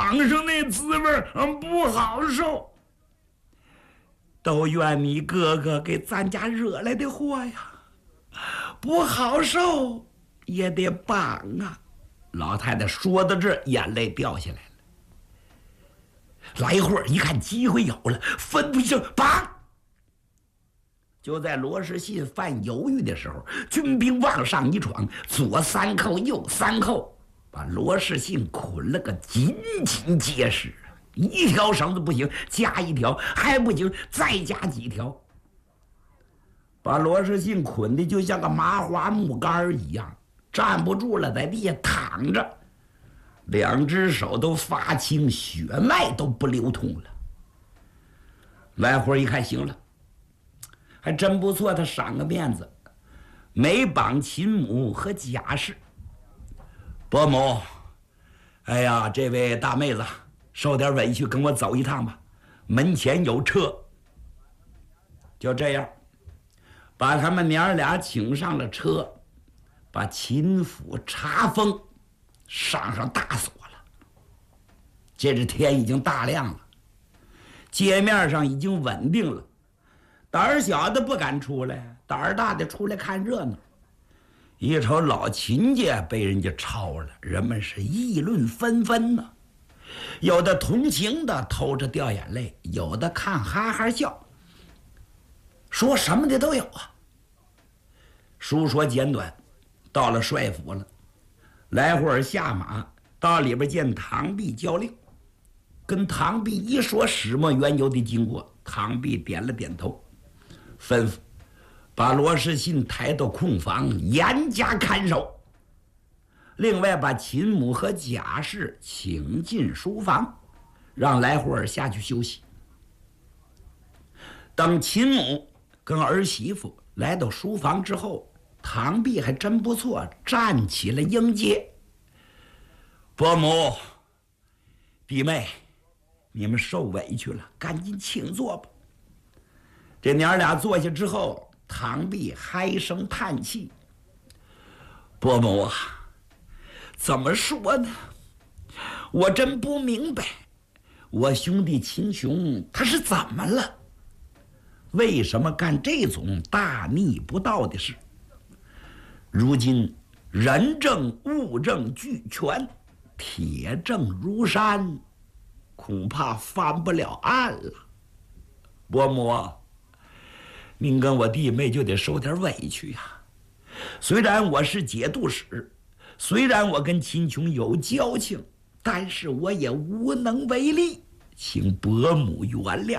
绑上那滋味不好受。都怨你哥哥给咱家惹来的祸呀，不好受也得绑啊。老太太说到这儿，眼泪掉下来了。来一会儿一看机会有了，吩咐一声绑。就在罗士信犯犹豫的时候，军兵往上一闯，左三扣右三扣，把罗士信捆了个紧紧结实。一条绳子不行，加一条还不行，再加几条，把罗士信捆的就像个麻花木杆一样，站不住了，在地下躺着，两只手都发青，血脉都不流通了。来会儿一看，行了，还真不错，他赏个面子，没绑秦母和贾氏。伯母，哎呀，这位大妹子，受点委屈，跟我走一趟吧，门前有车。就这样，把他们娘俩请上了车，把秦府查封，上大锁了。这日天已经大亮了，街面上已经稳定了，胆儿小的不敢出来，胆儿大的出来看热闹。一瞅老秦家被人家抄了，人们是议论纷纷呢。有的同情的偷着掉眼泪，有的看哈哈笑，说什么的都有啊。书说简短，到了帅府了，来会儿下马到里边见唐弼交令，跟唐弼一说始末缘由的经过，唐弼点了点头，吩咐把罗士信抬到空房严加看守。另外把秦母和贾氏请进书房，让来会儿下去休息。等秦母跟儿媳妇来到书房之后，唐弼还真不错，站起来迎接。伯母、弟妹，你们受委屈了，赶紧请坐吧。这娘俩坐下之后，唐弼嗨声叹气：“伯母啊，怎么说呢？我真不明白，我兄弟秦琼他是怎么了？为什么干这种大逆不道的事？如今人证物证俱全，铁证如山，恐怕翻不了案了。伯母，您跟我弟妹就得受点委屈呀。虽然我是节度使，虽然我跟秦琼有交情，但是我也无能为力，请伯母原谅。”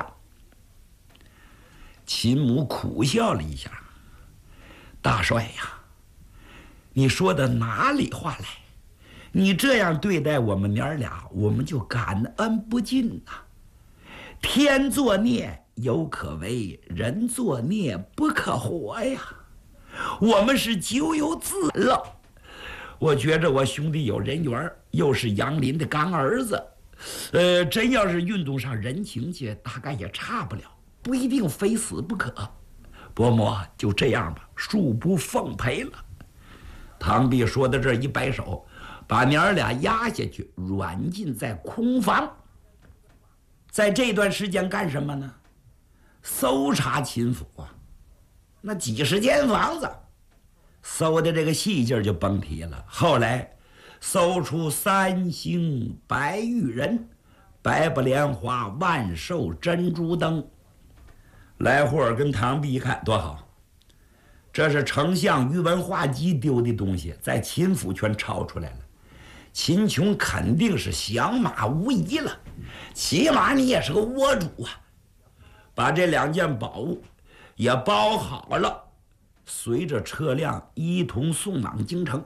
秦母苦笑了一下：“大帅呀，你说的哪里话来？你这样对待我们娘俩，我们就感恩不尽呐。天作孽犹可为，人作孽不可活呀。我们是咎由自了。我觉着我兄弟有人缘，又是杨林的干儿子，真要是运动上人情去，大概也差不了，不一定非死不可。伯母，就这样吧，恕不奉陪了。”唐弼说到这儿，一摆手，把娘俩压下去，软禁在空房。在这段时间干什么呢？搜查秦府啊，那几十间房子，搜的这个细劲儿就甭提了。后来搜出3星白玉人、白不莲花、万寿珍珠灯。来会儿跟唐弼一看，多好，这是丞相宇文化及丢的东西，在秦府全抄出来了。秦琼肯定是降马无疑了，起码你也是个窝主啊。把这2件宝物也包好了，随着车辆一同送往京城。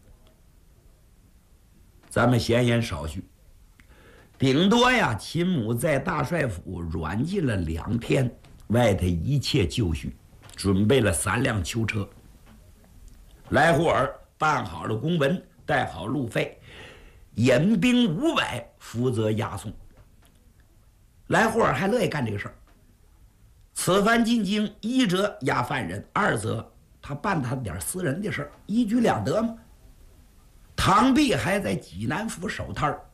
咱们闲言少叙，顶多呀，秦母在大帅府软禁了2天，外头一切就绪，准备了3辆囚车。来会儿办好了公文，带好路费，引兵500负责押送。来会儿还乐意干这个事儿。此番进京，一则押犯人，二则他办他点私人的事儿，一举两得嘛。唐弼还在济南府守摊儿，